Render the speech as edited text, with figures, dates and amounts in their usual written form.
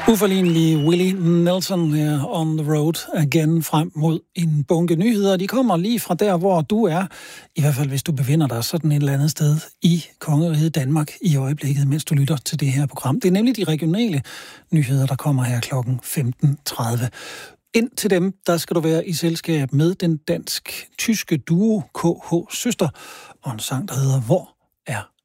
Uforlignelige Willie Nelson her on the road again frem mod en bunke nyheder. De kommer lige fra der, hvor du er, i hvert fald hvis du befinder dig sådan et eller andet sted i kongeriget Danmark i øjeblikket, mens du lytter til det her program. Det er nemlig de regionale nyheder, der kommer her klokken 15.30. Ind til dem, der skal du være i selskab med den dansk-tyske duo KH Søster og en sang, der hedder Hvor er